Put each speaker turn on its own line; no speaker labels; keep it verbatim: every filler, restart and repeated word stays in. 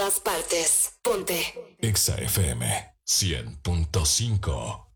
partes. Ponte
Exa F M cien punto cinco.